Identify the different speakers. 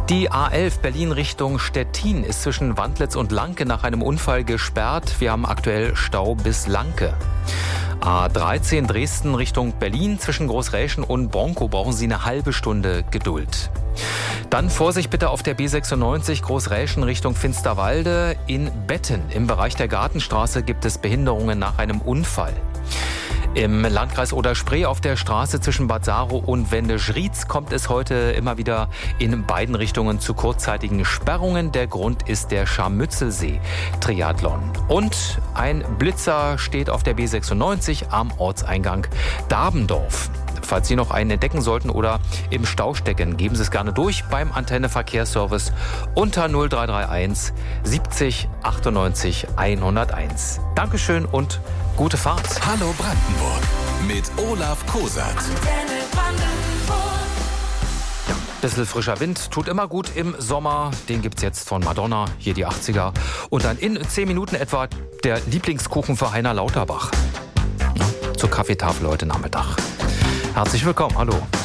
Speaker 1: Die A11 Berlin Richtung Stettin ist zwischen Wandlitz und Lanke nach einem Unfall gesperrt. Wir haben aktuell Stau bis Lanke. A13 Dresden Richtung Berlin zwischen Großräschen und Bronkow brauchen Sie eine halbe Stunde Geduld. Dann Vorsicht bitte auf der B96 Großräschen Richtung Finsterwalde. In Betten im Bereich der Gartenstraße gibt es Behinderungen nach einem Unfall. Im Landkreis Oder-Spree auf der Straße zwischen Bad Saro und Wendeschrieds kommt es heute immer wieder in beiden Richtungen zu kurzzeitigen Sperrungen. Der Grund ist der Scharmützelsee-Triathlon. Und ein Blitzer steht auf der B96 am Ortseingang Dabendorf. Falls Sie noch einen entdecken sollten oder im Stau stecken, geben Sie es gerne durch beim Antenne-Verkehrsservice unter 0331 70 98 101. Dankeschön und gute Fahrt.
Speaker 2: Hallo Brandenburg mit Olaf Kosat.
Speaker 1: Ja, bisschen frischer Wind tut immer gut im Sommer. Den gibt's jetzt von Madonna, hier die 80er. Und dann in 10 Minuten etwa der Lieblingskuchen für Heiner Lauterbach. Zur Kaffeetafel heute Nachmittag. Herzlich willkommen, hallo.